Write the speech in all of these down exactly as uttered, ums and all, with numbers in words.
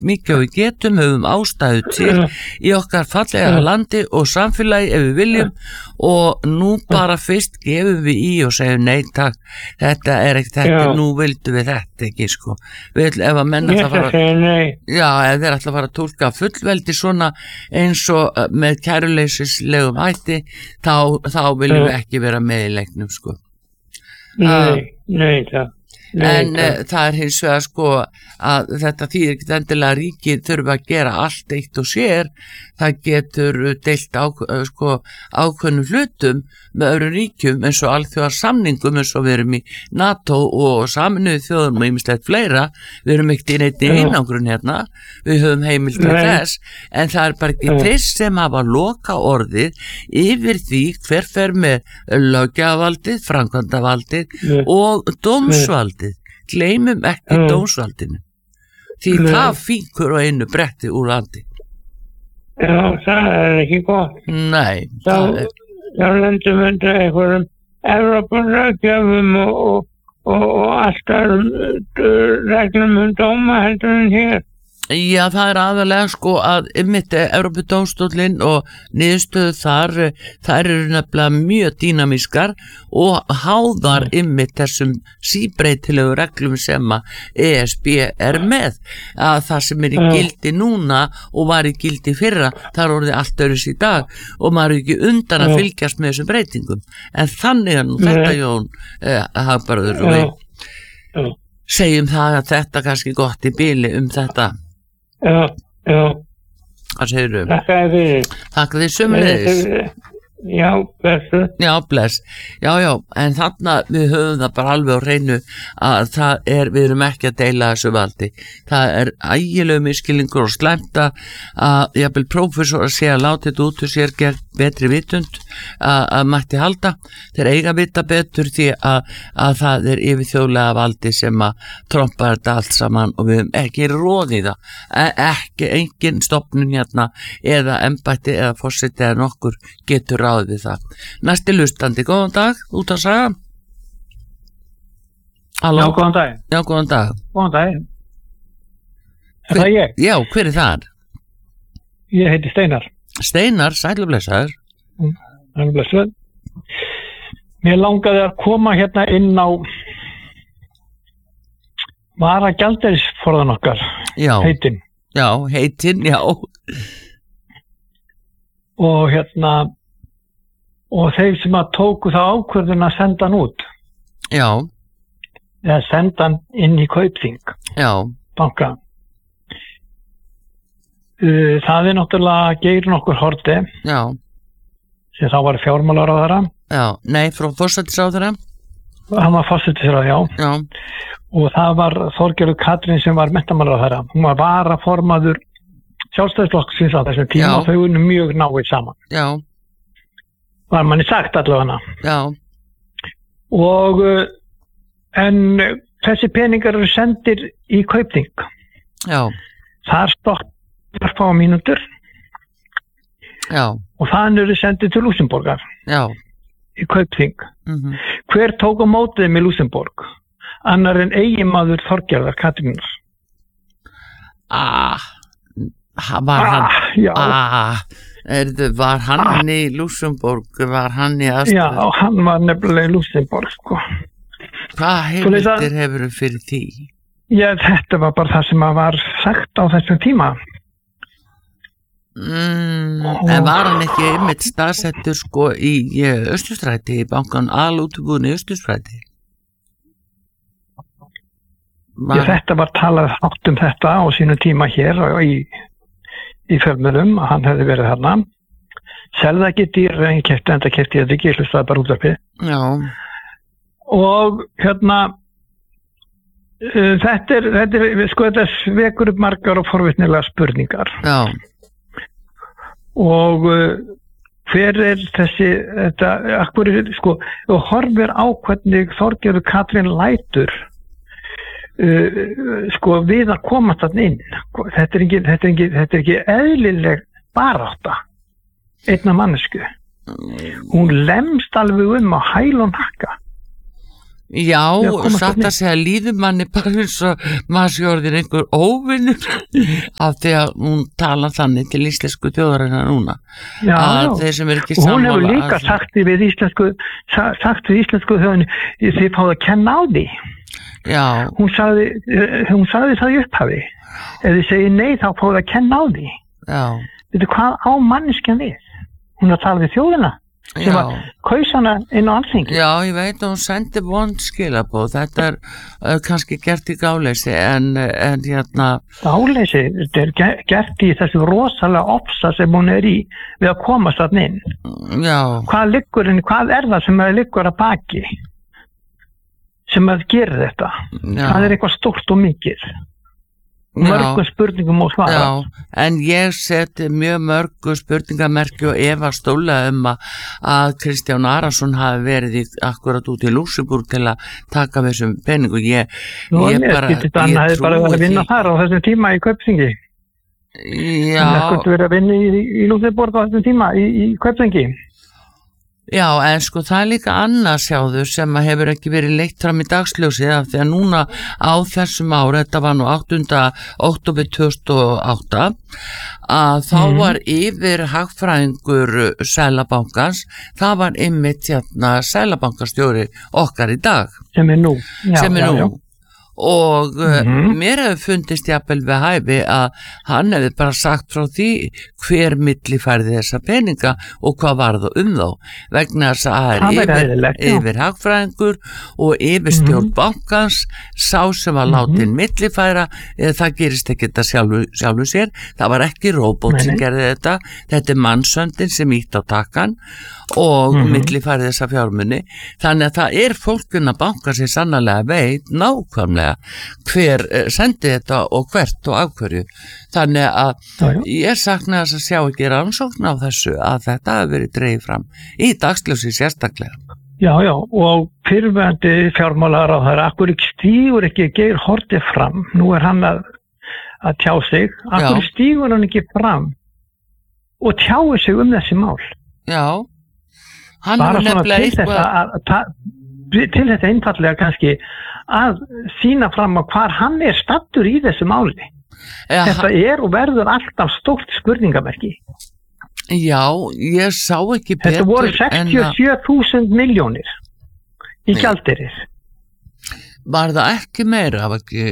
mikið og við getum, höfum ástæðu til í okkar fallega landi og samfélagi ef við viljum og nú bara fyrst gefum við í og segjum nei takk, þetta er ekki þetta, já. Nú vildum við þetta ekki sko, við ætlum ef að menna það fara, já, ef þeir ætla að fara að túlka fullveldi svona eins og með kæruleysislegum hætti, þá, þá viljum við ekki vera með í leiknum sko. Nei, nei það En uh, það er hins vegar sko að þetta þýðir ekki endilega ríkið þurfa að gera allt eitt og sér, það getur deilt á, sko, ákveðnum hlutum með öðrum ríkjum eins og alþjóðar samningum eins og við erum í NATO og Sameinuðu þjóðum og ýmislegt fleira, við erum ekkert í neitt í einangrun hérna, við höfum heimild til þess, en það er bara ekki þeir sem hafa loka orðið yfir því hver fer með löggjafarvaldið, framkvæmdavaldið og dómsvaldið. Gleymum ekki mm. dómsvaldinu því Nei. Það fíkur á einu bretti úr landi. Já, það er ekki gott. Nei, þá, það er þá lendum undir einhverjum Evrópulöggjöfum og, og, og, og alltaf reglum um dóma heldur en hér. Já, það er aðalega sko að einmitt Evrópudómstóllinn og niðurstöðu þar, þær eru nefnilega mjög dýnamískar og háðar einmitt þessum síbreytilegu reglum sem að E S B er með, að það sem er í gildi núna og var í gildi fyrra, það er orðið allt öðruvísi í dag og maður er ekki undan að fylgjast með þessum breytingum, en þannig er nú þetta Jón eh, Hagbarður og við segjum það að þetta kannski gott í bili um þetta. Já, já. Hvað segirðu? Takk fyrir. Takk þér sömuleiðis. Já, blessu. Já, bless. Já, já, en þarna við höfum það bara alveg á hreinu að það er, við erum ekki að deila þessu valdi. Það er ægilegu miskilningur og slæmt að jafnvel prófessor að segja að láta þetta út úr sér gegn betri vitund að, að mætti halda. Þeir eiga vita betur því að, að það er yfirþjóðlega valdi sem að trompa þetta allt saman og við höfum ekki róð í það. Ekki, engin stofnun hérna eða embætti eða forseti eða nokkur getur ráð við það. Næsti hlustandi, góðan dag, út að saga. Halló? Já, góðan dag. Já, góðan dag. Góðan dag. Er hver, það ég? Já, hver er það? Ég heiti Steinar. Steinar, sælublesaður. Sælublesaður. Mér langaði að koma hérna inn á vara gjaldeyrisforðan okkar. Já. Heitin. Já, heitin, já. Og hérna og þeir sem að tóku það ákvörðun að senda hann út. Já. Eða senda hann inn í Kaupþing. Já. Banka. Það er náttúrulega Geir nokkur Haarde. Já. Sem þá var fjármálaráðherra. Já, nei, frá forsætisráðherra. Hann var forsætisráðherra, já. Já. Og það var Þorgerður Katrín sem var menntamálaráðherra. Hún var varaformaður Sjálfstæðisflokksins á þessum tíma og þau voru mjög náið saman. Já. Var manni sagt allavega. Já. Og en þessi peningar eru sendir í Kaupþing. Já. Þar stoppar fá mínútur. Já. Og þannig eru sendir til Lúxemborgar. Já. Í Kaupþing. Mhm. Hver tók á mótið með Lúxemborg? Annar en eiginmaður Þorgerðar Katrínar. Ah. Var hann, ah, já. Ah, erðu, var hann ah. í Lúxemborg, var hann í aðstöð? Já, hann var nefnilega í Lúxemborg, sko. Hvað heimildir hefur þú fyrir því? Já, þetta var bara það sem var sagt á þessum tíma. Mm, en var hann ekki einmitt staðsettur, sko, í Austurstræti, í bankan alútibúðinu í Austurstræti? Var... Þetta var talað átt um þetta á sínu tíma hér og í í fjölmiðlum að hann hefði verið þarna. Selða ekki dýr en ég keypti enda keypti ég þetta ekki, ég hlustaði bara útvarpið. Já. Og hérna uh, þetta er, þetta er, sko þetta vekur upp margar og forvitnilega spurningar. Já. Og uh, hver er þessi, þetta, akkur, sko, og horfir á hvernig Þorgerður Katrín lætur Uh, sko við að komast þarna inn. Þetta er ekki, þetta er ekki, þetta er ekki eðlileg barátta einna mannesku. Hún lemst alveg um á hæl og hnakka Já, satt að segja líður manni bara eins og maður sé orðin einhver óvinnur af því að hún tala þannig til íslensku þjóðarinnar núna. Já, að þeir sem er ekki og hún sammála. hefur líka að... sagt við íslensku, sagt við íslensku þjóðinni, þið fáðu að kenna á því. Já. Hún sagði, hún sagði það í upphafi. Ef þið segir nei, þá fáðu að kenna á því. Já. Veitu hvað á manneskjan við? Hún er að tala við þjóðina. sem að kaus hana inn á Alþingi. Já, ég veit að hún sendi vond skilabóð, þetta er uh, kannski gert í gáleysi en, en hérna... Gáleysi, þetta er gert í þessu rosalega ofsa sem hún er í við að komast þarna inn. Já. Hvað liggur, hvað er það sem að liggur að baki sem að gera þetta? Já. Það er eitthvað stórt og mikið. Mörgum spurningum og svara. Já, en ég seti mjög mörgu spurningamerki og efa stóla um að Kristján Arason hafi verið í, akkurat út í Lúxemburg til að taka þessum peningu. Ég, Nú, ég bara, ég trúi því. Það bara að vinna þar á þessum tíma í Kaupþingi. Já. Það skulle verið að vinna í, í Lúxemburg á þessum tíma í, í Kaupþingi. Já, en sko það er líka annað sjáður sem að hefur ekki verið leitt fram í dagsljósið af því að núna á þessum ári, þetta var nú áttunda október tvö þúsund og átta, að þá mm. var yfir hagfræðingur Seðlabankans, það var einmitt hérna Seðlabankastjóri okkar í dag. Sem er nú. Já, sem er já, nú. Já. Og mm-hmm. mér hefur fundist jafnvel við hæfi að hann hefði bara sagt frá því hver milli færði þessa peninga og hvað var það um þá vegna þess að það er yfir, yfir hagfræðingur og yfirstjórn mm-hmm. bankans sá sem var látin mm-hmm. millifæra, eða það gerist ekki þetta sjálfu, sjálfu sér, það var ekki róbót sem gerði þetta, þetta er mannsöndin sem ítt á takkan og mm-hmm. millifæri þessa fjármuni, þannig að það er fólkun að banka sér sannarlega veit nákvæmlega hver sendi þetta og hvert og af hverju, þannig að já, já. Ég sakna þess að sjá ekki rannsókn á þessu að þetta hafi verið dreigð fram í dagsljósi sérstaklega. Já, já, og fyrrverandi fjármálaráðherra, akkur ekki stígur ekki Geir Haarde fram, nú er hann að, að tjá sig, akkur stígur hann ekki fram og tjáir sig um þessi mál. Já, hann bara er nefnilega eitthvað... Að, að, til þetta einfallega kannski að sína fram á hvar hann er stattur í þessu máli. Ja, þetta er og verður alltaf stórt spurningamerki. Já, ég sá ekki betur. Þetta voru sextíu og sjö þúsund milljónir í gjaldeyrir. Var það ekki meira? Það var ekki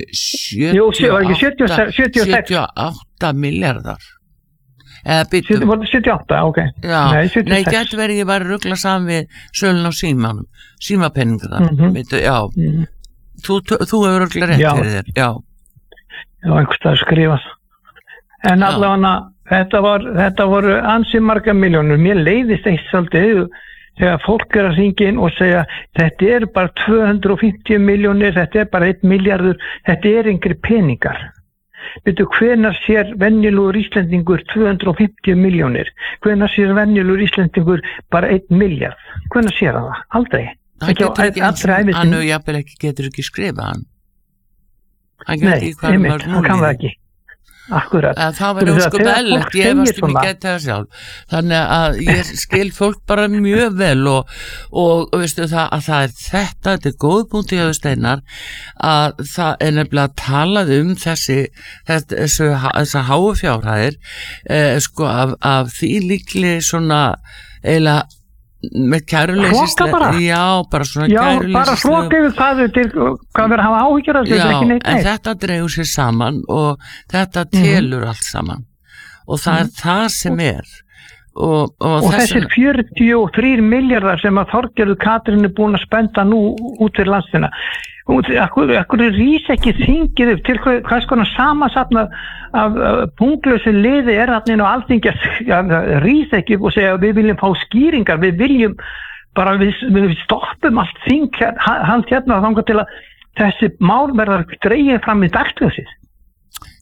sjötíu og sex sjötíu og átta milljarðar. Eða byttum. sjötíu og átta, ok. Já, nei, nei gæti verið ég var að rugla saman við sölun á símanum, símapenningar þar, mm-hmm. veitu, já. Mm-hmm. Þú, þú hefur rugla rétt já. Fyrir þér, já. Já, einhverstað skrifað. En allavega, þetta var, þetta voru ansi marga miljónur. Mér leiðist eitt svolítið þegar fólk er að hringja inn og segja þetta er bara tvö hundruð og fimmtíu miljónir, þetta er bara einn milljarður, þetta er einhverjir peningar. Veitu, hvenær sér venjulegur Íslendingur tvö hundruð og fimmtíu miljónir? Hvenær sér venjulegur Íslendingur bara einn milljarð? Hvenær sér það? Aldrei. Það getur ekki, hann og jafnvel ekki getur ekki skrifa hann. Hann Nei, einmitt, hann kann það ekki. Akkurat. Að það var óskup ellegt, ég hefast um ég geti það sjálf. Þannig að ég skil fólk bara mjög vel og, og veistu það að það er þetta, þetta er góð punkt í Steinar, að það er nefnilega talað um þessi, þessi, þessi háu fjárhæðir, eh, sko af, af því líkli svona eiginlega með kæruleysislega, já, bara svona kæruleysislega. Já, bara hróka yfir hvað til, hvað verður að hafa áhyggjur af þessu, ekki neitt neitt. Já, en þetta dregur sér saman og þetta telur mm-hmm. allt saman og það mm-hmm. er það sem er. Og, og, og þessir fjörutíu og þrír milljarðar sem að Þorgerður Katrín er búin að spenda nú út fyrir landsina, akkur, akkur rís ekki þingið upp til hvað, hvað skona samansafna af uh, punglösu liði er þarna á Alþingi að rís ekki upp og segja að við viljum fá skýringar, við viljum bara við, við stoppum allt þing hand hérna þangað til að þessi mál verður dregið fram í dagsljósið.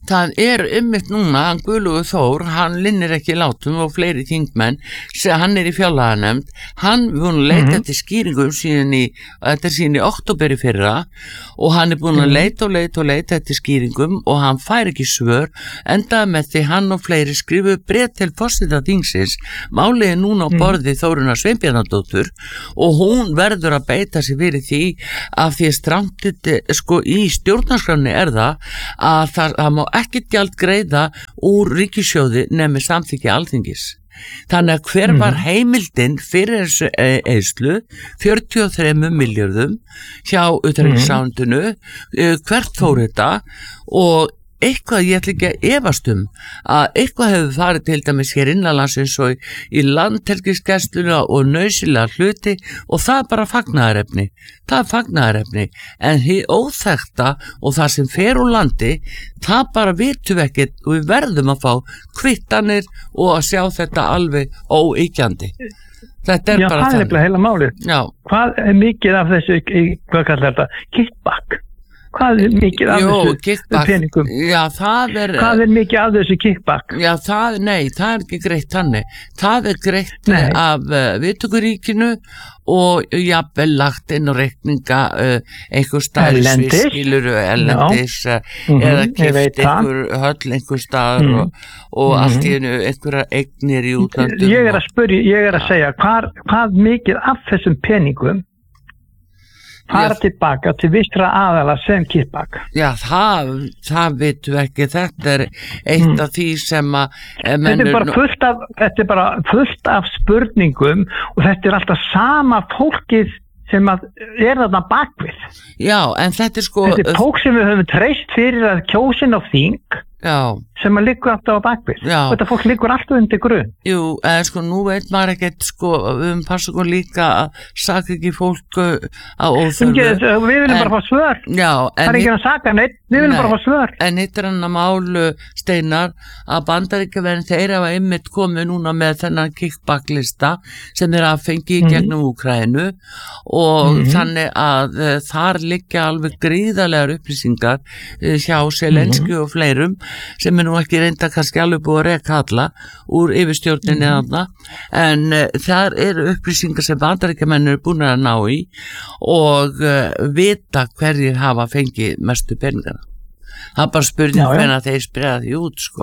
það er ymmit núna, hann Guðlaugur Þór, hann linnir ekki látum og fleiri þingmenn, hann er í fjárlaganemnd, hann búin að leita mm-hmm. eftir skýringum síðan í, þetta er síðan í október í fyrra og hann er búin að leita og leita og leita eftir skýringum og hann fær ekki svör, endaði með því hann og fleiri skrifu bréf til forseta þingsins, málið er núna á borði mm. Þórunar Sveinbjarnardóttur og hún verður að beita sig fyrir því af því að strandið sko í stjórnarskránni er það að það, það má ekki gjald greiða úr ríkissjóði nemi samþykki Alþingis. Þannig að hver var heimildin fyrir þessu eyðslu fjörutíu og þremur milljörðum hjá utanríkisráðuneytinu, hvert fór þetta og eitthvað ég ætla ekki að efast um að eitthvað hefur farið til dæmis hér innanlandsins og í, í landhelgisgæsluna og nauðsynlega hluti og það er bara fagnaðarefni það er fagnaðarefni en hið óþekkta og það sem fer úr landi það bara vitum við ekkert og við verðum að fá kvittanir og að sjá þetta alveg óíkjandi. Þetta er Já, bara það er nefnilega heila málið. Já. Hvað er mikið af þessu, hvað kallar þetta, kickback? Hvað er mikið af Jó, þessu kickback. peningum? Já, það er... Hvað er mikið af þessu kickback? Já, það, nei, það er ekki greitt þannig. Það er greitt Nei. af uh, viðtökuríkinu og jafnvel lagt inn og reikninga uh, einhver staðar Erlendis. skiluru ellendis uh, Mhm, eða ég veit kift það. einhver höll einhver staðar Mhm. og, og Mhm. allt í einu einhverja eignir í útlandum. Ég er að spyrja, ég er að Já. segja, hvað, hvað mikið af þessum peningum fara Já. tilbaka til vistra aðala sem kickback? Já, það, það vitum við ekki. Þetta er eitt Mm. af því sem að eh, Þetta menn er, eru bara nú- fullt af, þetta er bara fullt af spurningum og þetta er alltaf sama fólkið sem að er þarna bakvið. Já, en þetta er sko Þetta er fólk sem við höfum treyst fyrir að kjósin á þing Já, sem að liggur alltaf á bakvið. Já. Og þetta fólk liggur alltaf undir grunn. jú, en sko nú veit maður ekkert sko, við um passa okkur líka að saka ekki fólk uh, á Sem óþörfu. getur- Við viljum En- bara fá svör. Já, Það en er ekki að saka neitt, við viljum Nei. bara fá svör. En hitt er hann að málu Steinar að Bandaríkjaverðin þeir hafa einmitt komið núna með þennan kickbacklista sem þeir hafa fengið Mhm. gegnum Úkraínu og Mhm. þannig að uh, þar liggja alveg gríðarlegar upplýsingar uh, hjá Selenski Mhm. og fleirum sem er nú ekki reynda kannski alveg búið að reka alla úr yfirstjórninni Mhm. þarna en uh, þar eru upplýsingar sem Bandaríkjamenn eru búin að ná í og uh, vita hverjir hafa fengið mestu peningana. Það er bara spurning Já, já. hvernig þeir spreða því út sko.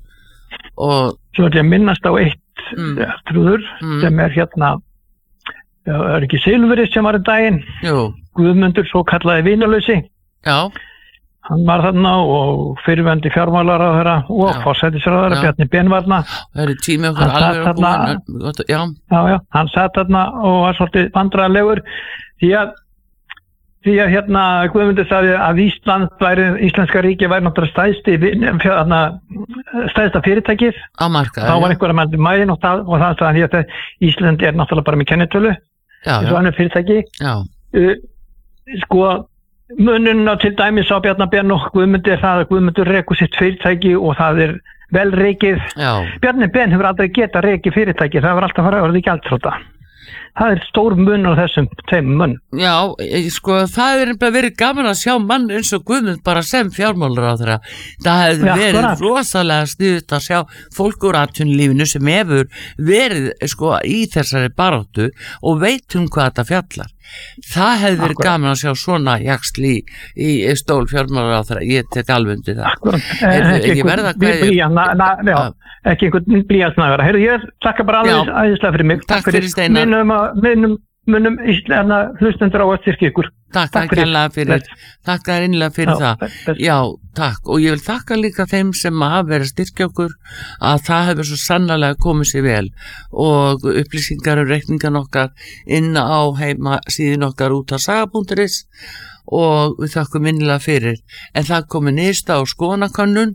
Og Svo er ég að minnast á eitt Mm. mm. trúður Mm. sem er hérna, já, er ekki Silfurið sem var í daginn, jú, Guðmundur svo kallaði Vínalösi. já, Hann var þarna og fyrirvendi fjármálaráðherra og Já. forsætisráðherra Já. Bjarni Benvarna. það eru tími okkur Hann alveg satt að þarna- búin já, Já, já, hann satt þarna og var svolítið vandræðalegur því að því að hérna Guðmundur sagði að Ísland væri, Íslenska ríki væri náttúrulega stæðsti vin- fjö- þarna, stæðsta fyrirtækið. á marka Þá var einhver að mæta mæðin og það, og það sagði hann að Ísland er náttúrulega bara með kennitölu já, eins og já, annað fyrirtæki. já, Uh, sko munun á til dæmis á Bjarni Ben og Guðmundur er það að Guðmundur rekur sitt fyrirtæki og það er vel reikið. já, Bjarni Ben hefur aldrei getað reikið fyrirtæki, það hefur alltaf farið að verða gjaldþrota. Það er stór mun á þessum tveim mun. já, ég- sko það er bara verið gaman að sjá mann eins og Guðmund bara sem fjármálaráðherra. Það hefði Já, verið akkurat. rosalega sniðugt að sjá fólk úr atvinnulífinu sem hefur verið sko í þessari baráttu og veit um hvað þetta fjallar. Það hefði verið Akkurat. gaman að sjá svona jaxl í, í stól fjármálaráðherra. Ég tek alveg undir það. Akkurat. Heyrðu, ég verð að kveðja- blíja, na, na, já, ekki einhvern blíjansnagara. Heyrðu, ég þakka bara Já. alveg aðeinslega fyrir mig. Takk fyrir, Steinar. Minnum, að- minnum, minnum Íslandna hlustendur á að styrkja ykkur. Takk, Takk takk fyrir. hérlega fyrir, Bless. takk þær innlega fyrir Já, það. bless. Já, takk. Og ég vil þakka líka þeim sem hafa verið að styrkja okkur að það hefur svo sannarlega komið sér vel og upplýsingar og reikningan okkar inn á heima síðan okkar út af saga punktur is og við þakkum innlega fyrir. En það komið nýrsta á skoðanakönnun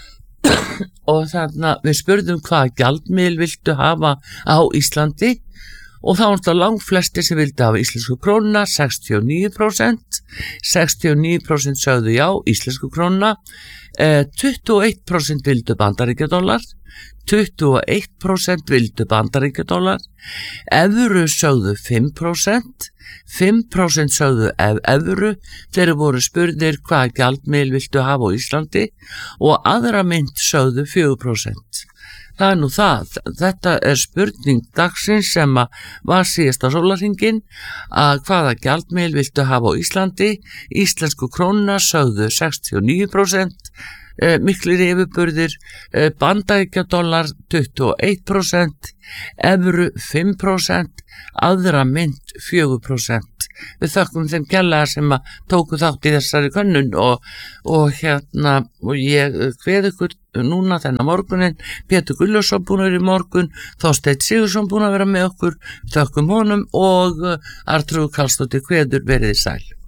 og þannig að við spurðum hvaða gjaldmiðil viltu hafa á Íslandi og þá var þetta langt flesti sem vildi hafa íslensku krónuna, sextíu og níu prósent, sextíu og níu prósent sögðu já, íslensku krónuna, eh, tuttugu og eitt prósent vildu bandaríkjadollar, tuttugu og eitt prósent vildu bandaríkjadólar, evru sögðu fimm prósent, fimm prósent sögðu ev evru þegar voru spurðir hvaða gjaldmiðil viltu hafa á Íslandi og aðra mynt sögðu fjögur prósent. Það er nú það, þetta er spurning dagsins sem að var síðasta sólarhringinn að hvaða gjaldmiðil viltu hafa á Íslandi, íslensku krónuna sögðu sextíu og níu prósent, eh, miklir yfirburðir, eh, bandaríkjadollar tuttugu og eitt prósent, evru fimm prósent, aðra mynt fjögur prósent. Við þökkum þeim kærlega sem að tóku þátt í þessari könnun og, og hérna og ég kveð ykkur núna þennan morgunin. Pétur Gullarsson búin að vera í morgun, Þorsteinn Sigurðsson búin að vera með okkur, þökkum honum og Arnþrúður Karlsdóttir kveður, verið sæl.